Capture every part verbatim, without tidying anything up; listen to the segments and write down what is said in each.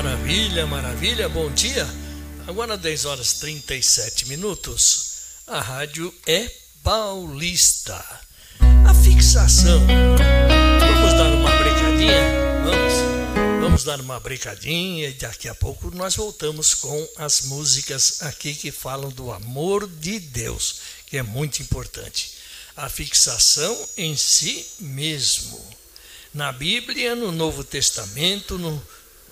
Maravilha, maravilha, bom dia. Agora dez horas e trinta e sete minutos. A rádio é paulista. A fixação. Vamos dar uma brincadinha? Vamos, vamos dar uma brincadinha e daqui a pouco nós voltamos com as músicas aqui que falam do amor de Deus, que é muito importante. A fixação em si mesmo. Na Bíblia, no Novo Testamento, no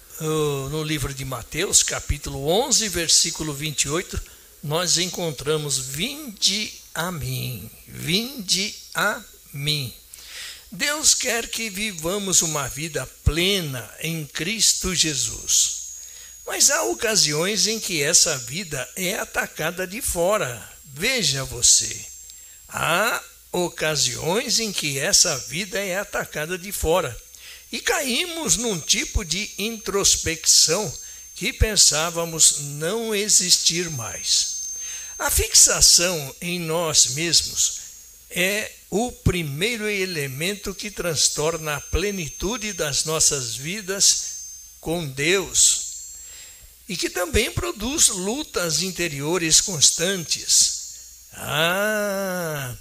No livro de Mateus, capítulo onze, versículo vinte e oito, nós encontramos: vinde a mim, vinde a mim. Deus quer que vivamos uma vida plena em Cristo Jesus. Mas há ocasiões em que essa vida é atacada de fora. Veja você. Há ocasiões em que essa vida é atacada de fora. E caímos num tipo de introspecção que pensávamos não existir mais. A fixação em nós mesmos é o primeiro elemento que transtorna a plenitude das nossas vidas com Deus e que também produz lutas interiores constantes. Ah,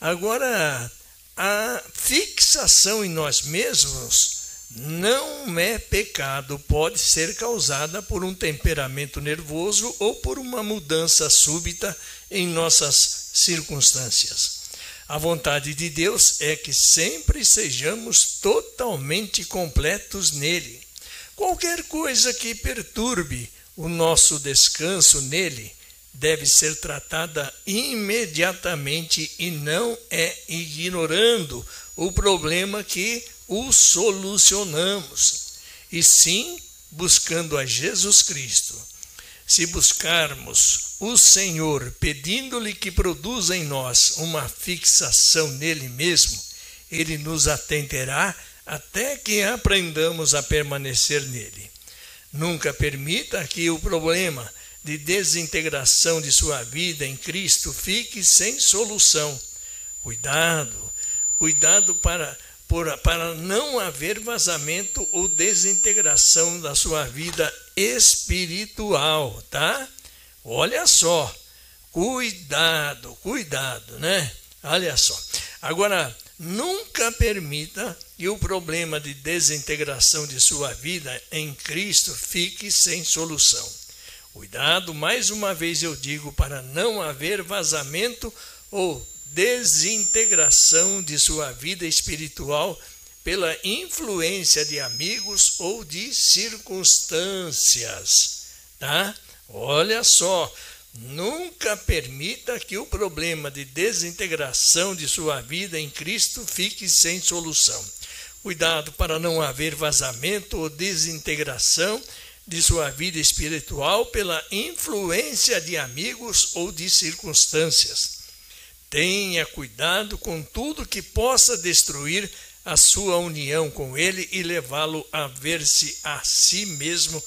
agora a fixação em nós mesmos não é pecado, pode ser causada por um temperamento nervoso ou por uma mudança súbita em nossas circunstâncias. A vontade de Deus é que sempre sejamos totalmente completos nele. Qualquer coisa que perturbe o nosso descanso nele deve ser tratada imediatamente e não é ignorando o problema que o solucionamos, e sim buscando a Jesus Cristo. Se buscarmos o Senhor pedindo-lhe que produza em nós uma fixação nele mesmo, ele nos atenderá até que aprendamos a permanecer nele. Nunca permita que o problema de desintegração de sua vida em Cristo fique sem solução. Cuidado, cuidado para, por, para não haver vazamento ou desintegração da sua vida espiritual, tá? Olha só, cuidado, cuidado, né? Olha só. Agora, nunca permita que o problema de desintegração de sua vida em Cristo fique sem solução. Cuidado, mais uma vez eu digo, para não haver vazamento ou desintegração de sua vida espiritual pela influência de amigos ou de circunstâncias, tá? Olha só, nunca permita que o problema de desintegração de sua vida em Cristo fique sem solução. Cuidado para não haver vazamento ou desintegração de sua vida espiritual pela influência de amigos ou de circunstâncias. Tenha cuidado com tudo que possa destruir a sua união com ele e levá-lo a ver-se a si mesmo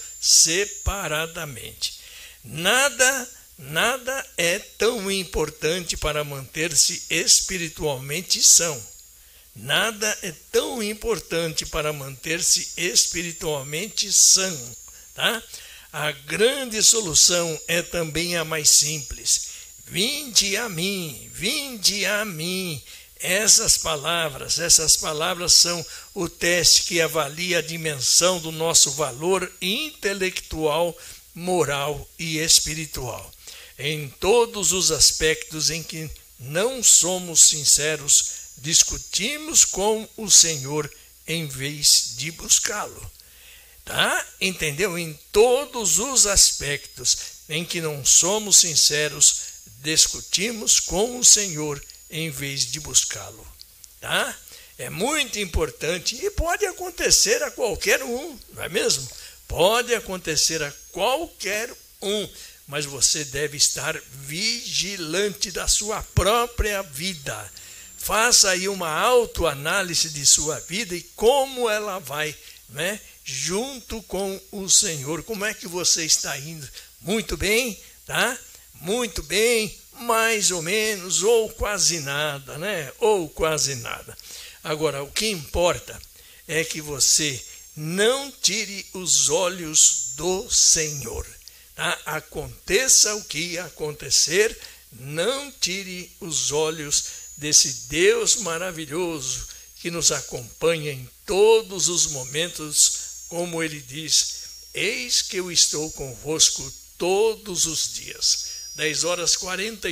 separadamente. Nada, nada é tão importante para manter-se espiritualmente são. Nada é tão importante para manter-se espiritualmente são. Tá? A grande solução é também a mais simples. Vinde a mim, vinde a mim. Essas palavras, essas palavras são o teste que avalia a dimensão do nosso valor intelectual, moral e espiritual. Em todos os aspectos em que não somos sinceros, discutimos com o Senhor em vez de buscá-lo. Tá? Entendeu? Em todos os aspectos em que não somos sinceros, discutimos com o Senhor em vez de buscá-lo. Tá? É muito importante e pode acontecer a qualquer um, não é mesmo? Pode acontecer a qualquer um, mas você deve estar vigilante da sua própria vida. Faça aí uma autoanálise de sua vida e como ela vai, né? Junto com o Senhor. Como é que você está indo? Muito bem, tá? Muito bem, mais ou menos, ou quase nada, né? Ou quase nada. Agora, o que importa é que você não tire os olhos do Senhor. Tá? Aconteça o que acontecer, não tire os olhos desse Deus maravilhoso que nos acompanha em todos os momentos, como ele diz: eis que eu estou convosco todos os dias. dez horas e quarenta